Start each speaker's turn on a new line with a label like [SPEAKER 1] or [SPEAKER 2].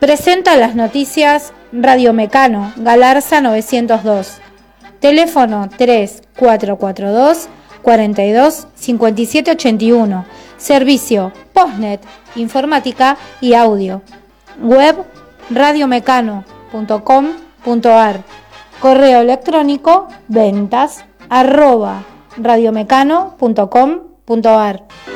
[SPEAKER 1] Presenta las noticias Radio Mecano, Galarza 902. Teléfono 3442 42 57 81. Servicio Postnet, informática y audio. Web radiomecano.com.ar. Correo electrónico ventas@radiomecano.com.ar.